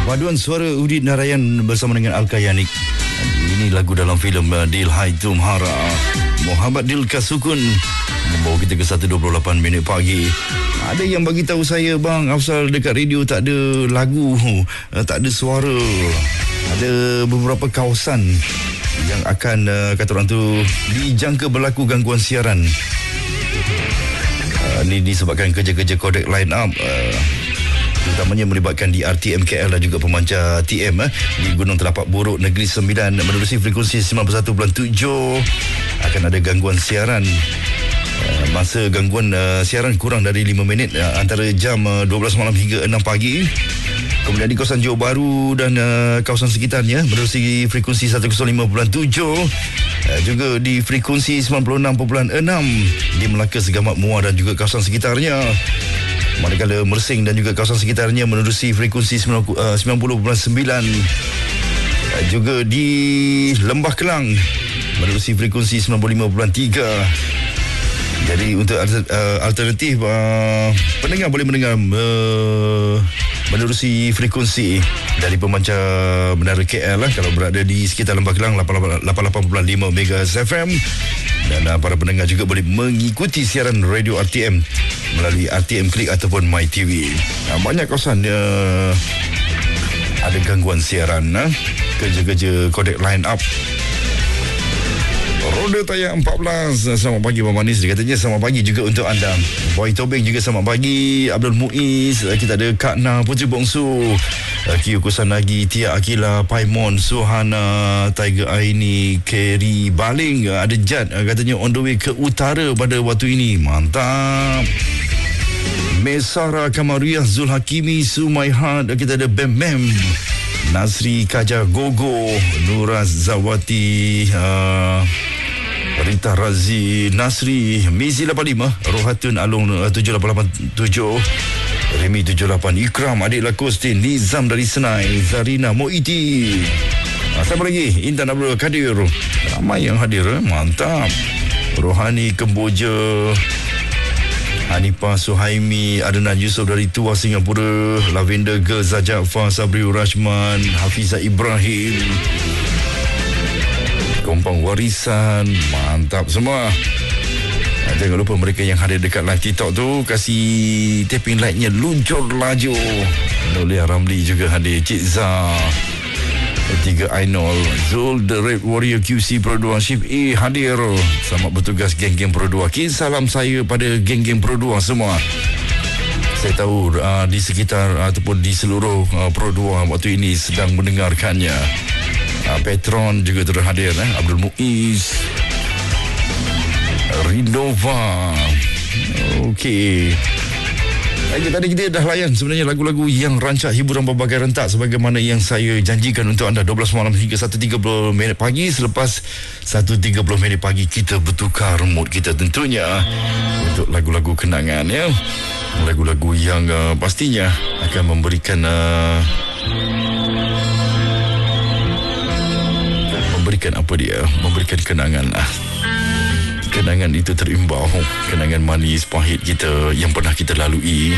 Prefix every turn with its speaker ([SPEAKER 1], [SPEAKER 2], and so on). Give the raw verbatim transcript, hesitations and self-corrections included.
[SPEAKER 1] Paduan suara Udit Narayan bersama dengan Alka Yanik. Ini lagu dalam filem Dil Hai Tumhara. Muhammad Dil Kasukun membawa kita ke satu dua puluh lapan minit pagi. Ada yang bagi tahu saya, bang Afsal, dekat radio tak ada lagu, tak ada suara. Ada beberapa kawasan yang akan uh, kata orang tu dijangka berlaku gangguan siaran. Uh, ini disebabkan kerja-kerja kodek line up, uh, terutamanya melibatkan di R T M K L dan juga pemancar T M eh, di Gunung Telapak Borok Negeri Sembilan menerusi frekuensi sembilan puluh satu perpuluhan tujuh. Akan ada gangguan siaran. Uh, masa gangguan uh, siaran kurang dari lima minit, uh, antara jam uh, dua belas malam hingga enam pagi. Kemudian di kawasan Johor Bahru dan uh, kawasan sekitarnya menerusi frekuensi seratus lima perpuluhan tujuh, uh, juga di frekuensi sembilan puluh enam perpuluhan enam di Melaka, Segamat, Muar dan juga kawasan sekitarnya. Manakala Mersing dan juga kawasan sekitarnya menerusi frekuensi sembilan puluh perpuluhan sembilan. uh, Juga di Lembah Kelang menerusi frekuensi sembilan puluh lima perpuluhan tiga. Jadi untuk uh, alternatif, uh, pendengar boleh mendengar uh, menerusi frekuensi dari pemancar Menara K L lah, kalau berada di sekitar Lembah Kelang lapan puluh lapan perpuluhan lima megahertz F M. Dan uh, para pendengar juga boleh mengikuti siaran radio R T M melalui R T M Klik ataupun MyTV. uh, Banyak kawasan uh, ada gangguan siaran, uh, kerja-kerja kodek line up. Roda Tayar empat belas. Selamat pagi Abang Manis. Dia katanya selamat pagi juga untuk anda. Boy Tobing juga selamat pagi. Abdul Muiz. Kita ada Kak Na, Putri Bongsu, Kiyo Kusanagi, Tia Akila, Paimon, Suhana, Tiger Aini, Kerry Baling. Ada Jad katanya on the way ke utara pada waktu ini. Mantap. Mesara Kamariah, Zul Hakimi, Sumaihat. Kita ada Bem Bem, Nasri Kaja Gogo, Nura Zawati, uh, Rita Razi, Nasri, Mizi lapan lima, Rohatun Along uh, tujuh lapan lapan tujuh, Remy tujuh lapan, Ikram, Adik Lakostin, Nizam dari Senai, Zarina Moiti. uh, Siapa lagi? Intan Abdul Kadir. Ramai yang hadir, eh? Mantap. Rohani Kemboja, Hanifah Suhaimi, Adnan Yusof dari Tua Singapura, Lavender Girl, Zajafar, Sabriul Rashman, Hafizah Ibrahim, Kompang Warisan. Mantap semua. Jangan lupa mereka yang hadir dekat live TikTok tu, kasih tapping like-nya luncur laju. Nolia Ramli juga hadir, Cik Zah, Tiga Ainol, Zul The Red Warrior Q C Pro dua, Shift A hadir. Selamat bertugas geng-geng Pro dua. Kirim salam saya pada geng-geng Pro dua semua. Saya tahu uh, di sekitar uh, ataupun di seluruh uh, Pro dua waktu ini sedang mendengarkannya. uh, Petron juga turut hadir, eh? Abdul Muiz, Rinova. Okey. Lagi tadi kita dah layan sebenarnya lagu-lagu yang rancak hiburan berbagai rentak sebagaimana yang saya janjikan untuk anda. Dua belas malam hingga satu tiga puluh minit pagi. Selepas satu tiga puluh minit pagi kita bertukar mood kita tentunya untuk lagu-lagu kenangan, ya. Lagu-lagu yang uh, pastinya akan memberikan uh, memberikan apa dia memberikan kenangan lah. Kenangan itu terimbau, kenangan manis pahit kita yang pernah kita lalui.